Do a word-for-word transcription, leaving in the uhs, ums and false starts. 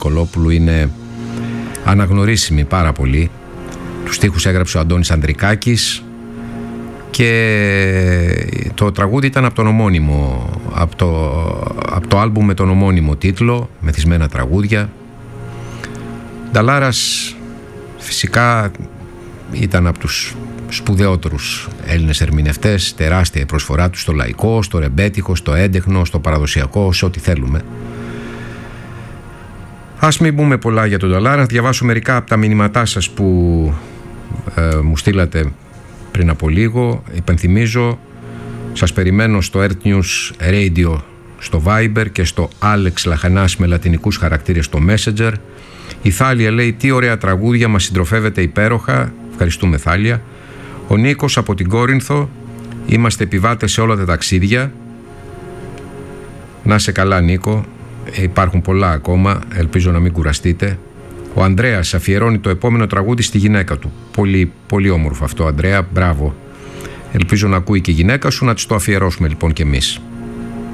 Κολόπουλου είναι αναγνωρίσιμη πάρα πολύ. Τους στίχους έγραψε ο Αντώνης Ανδρικάκης και το τραγούδι ήταν από τον ομώνυμο, από το, από το άλμπουμ με τον ομώνυμο τίτλο, Μεθυσμένα τραγούδια. Νταλάρας φυσικά ήταν από τους σπουδαιότερους Έλληνες ερμηνευτές, τεράστια η προσφορά του στο λαϊκό, στο ρεμπέτικο, στο έντεχνο, στο παραδοσιακό, σε ό,τι θέλουμε. Ας μην πούμε πολλά για τον Νταλάρα, να διαβάσω μερικά από τα μηνύματά σας που ε, μου στείλατε πριν από λίγο. Υπενθυμίζω, σας περιμένω στο Earth News Radio στο Viber και στο Alex Λαχανάς με λατινικούς χαρακτήρες στο Messenger. Η Θάλια λέει: τι ωραία τραγούδια, μας συντροφεύετε υπέροχα. Ευχαριστούμε, Θάλια. Ο Νίκος από την Κόρινθο: είμαστε επιβάτες σε όλα τα ταξίδια. Να σε καλά, Νίκο. Υπάρχουν πολλά ακόμα, ελπίζω να μην κουραστείτε. Ο Ανδρέας αφιερώνει το επόμενο τραγούδι στη γυναίκα του. Πολύ, πολύ όμορφο αυτό, Ανδρέα, μπράβο. Ελπίζω να ακούει και η γυναίκα σου, να της το αφιερώσουμε λοιπόν κι εμείς.